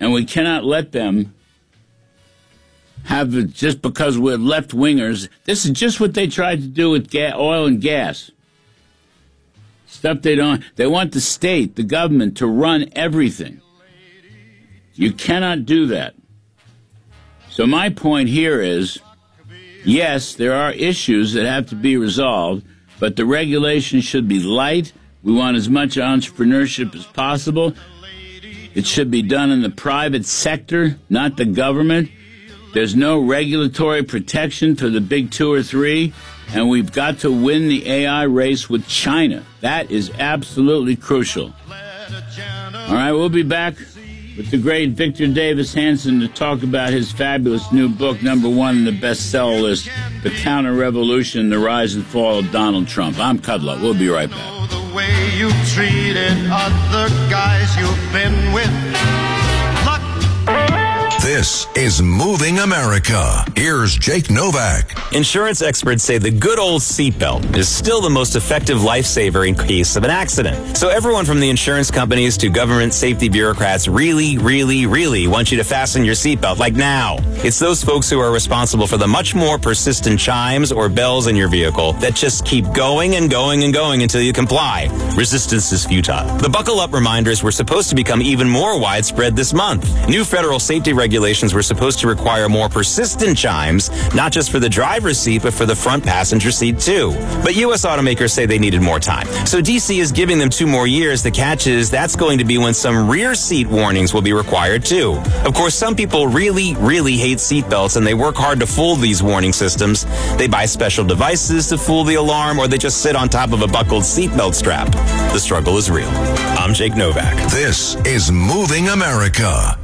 And we cannot let them have it just because we're left-wingers. This is just what they tried to do with oil and gas. Stuff they don't. They want the state, the government, to run everything. You cannot do that. So my point here is, yes, there are issues that have to be resolved, but the regulation should be light. We want as much entrepreneurship as possible. It should be done in the private sector, not the government. There's no regulatory protection for the big two or three, and we've got to win the AI race with China. That is absolutely crucial. All right, we'll be back with the great Victor Davis Hanson to talk about his fabulous new book, #1 on the bestseller list, The Counter-Revolution, The Rise and Fall of Donald Trump. I'm Kudlow. We'll be right back. The way you treated other guys you've been with. This is Moving America. Here's Jake Novak. Insurance experts say the good old seatbelt is still the most effective lifesaver in case of an accident. So everyone from the insurance companies to government safety bureaucrats really, really, really want you to fasten your seatbelt, like now. It's those folks who are responsible for the much more persistent chimes or bells in your vehicle that just keep going and going and going until you comply. Resistance is futile. The buckle up reminders were supposed to become even more widespread this month. New federal safety regulations were supposed to require more persistent chimes, not just for the driver's seat, but for the front passenger seat too. But U.S. automakers say they needed more time. So D.C. is giving them 2 more years. The catch is that's going to be when some rear seat warnings will be required too. Of course, some people really, really hate seatbelts, and they work hard to fool these warning systems. They buy special devices to fool the alarm, or they just sit on top of a buckled seatbelt strap. The struggle is real. I'm Jake Novak. This is Moving America.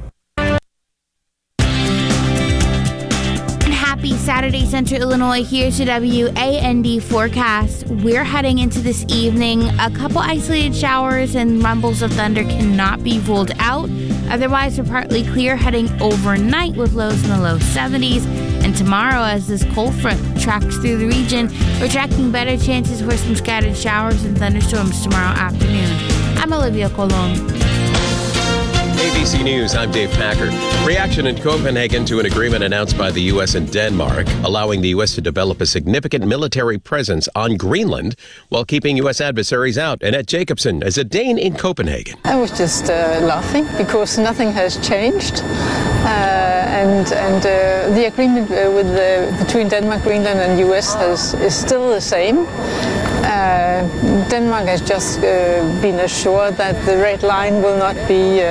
Happy Saturday, Central Illinois. Here's your WAND forecast. We're heading into this evening. A couple isolated showers and rumbles of thunder cannot be ruled out. Otherwise, we're partly clear heading overnight with lows in the low 70s. And tomorrow, as this cold front tracks through the region, we're tracking better chances for some scattered showers and thunderstorms tomorrow afternoon. I'm Olivia Colon. ABC News, I'm Dave Packer. Reaction in Copenhagen to an agreement announced by the U.S. and Denmark, allowing the U.S. to develop a significant military presence on Greenland while keeping U.S. adversaries out. Annette Jacobson is a Dane in Copenhagen. I was just laughing because nothing has changed. And the agreement between Denmark, Greenland and U.S. is still the same. Denmark has just been assured that the red line will not be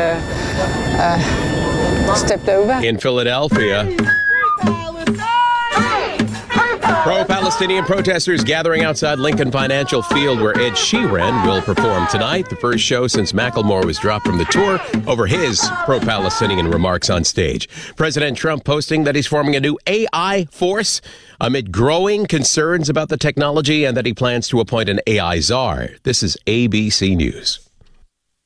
stepped over. In Philadelphia, pro-Palestinian protesters gathering outside Lincoln Financial Field, where Ed Sheeran will perform tonight, the first show since Macklemore was dropped from the tour over his pro-Palestinian remarks on stage. President Trump posting that he's forming a new AI force amid growing concerns about the technology and that he plans to appoint an AI czar. This is ABC News.